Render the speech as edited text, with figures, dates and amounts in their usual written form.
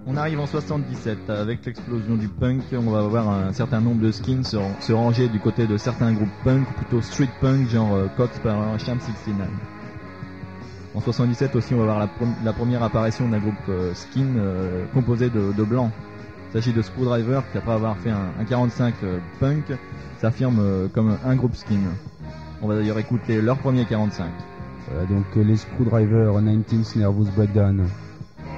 On arrive en 77, avec l'explosion du punk, on va voir un certain nombre de skins se ranger du côté de certains groupes punk, ou plutôt street punk, genre Cox par Sham 69. En 77 aussi, on va voir la première apparition d'un groupe skin composé de blancs. Il s'agit de Screwdriver, qui après avoir fait un 45 punk, s'affirme comme un groupe skin. On va d'ailleurs écouter leur premier 45. Voilà donc les Screwdriver 19th Nervous Breakdown.